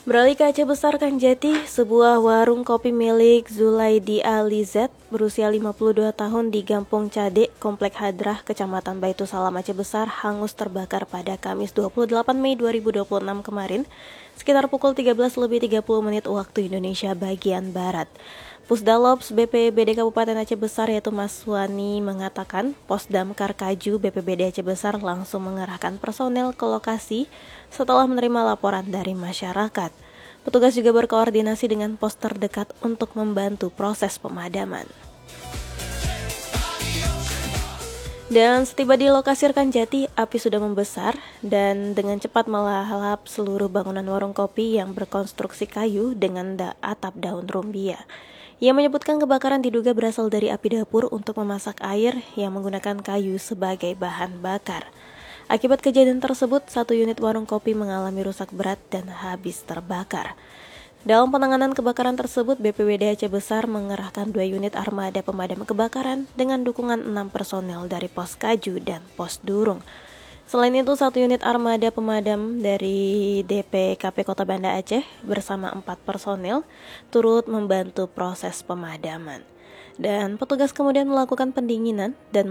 Beralih ke Aceh Besar Kanjati, sebuah warung kopi milik Zulaidi Alizet berusia 52 tahun di Gampong Cade, Komplek Hadrah, Kecamatan Baitu Salam Aceh Besar hangus terbakar pada Kamis 28 Mei 2026 kemarin, sekitar pukul 13.30 waktu Indonesia bagian Barat. Pusdalops BPBD Kabupaten Aceh Besar yaitu Mas Wani mengatakan Pos Damkar Kaju BPBD Aceh Besar langsung mengerahkan personel ke lokasi setelah menerima laporan dari masyarakat. Petugas juga berkoordinasi dengan pos terdekat untuk membantu proses pemadaman. Dan setiba di lokasi Rekan Jati, api sudah membesar dan dengan cepat melalap seluruh bangunan warung kopi yang berkonstruksi kayu dengan atap daun rumbia. Ia menyebutkan kebakaran diduga berasal dari api dapur untuk memasak air yang menggunakan kayu sebagai bahan bakar. Akibat kejadian tersebut, 1 unit warung kopi mengalami rusak berat dan habis terbakar. Dalam penanganan kebakaran tersebut, BPBD Aceh Besar mengerahkan 2 unit armada pemadam kebakaran dengan dukungan 6 personel dari Pos Kaju dan Pos Durung. Selain itu, 1 unit armada pemadam dari DPKP Kota Banda Aceh bersama 4 personel turut membantu proses pemadaman. Dan petugas kemudian melakukan pendinginan dan